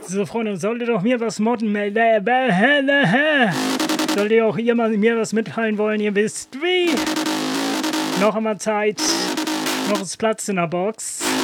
So, Freunde, solltet doch mir was modden, solltet ihr auch ihr mal mir was mitteilen wollen, ihr wisst wie. Noch einmal Zeit. Noch ist Platz in der Box.